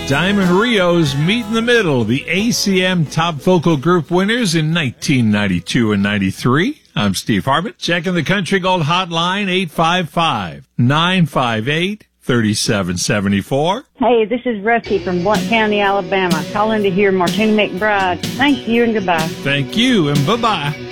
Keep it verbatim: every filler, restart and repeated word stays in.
Diamond Rio's Meet in the Middle, the A C M Top Vocal Group winners in nineteen ninety-two and ninety-three. I'm Steve Harbert, checking the Country Gold hotline, eight five five, nine five eight, three seven seven four. Hey, this is Rusty from Blount County, Alabama, calling to hear Martina McBride. Thank you and goodbye. Thank you and bye-bye.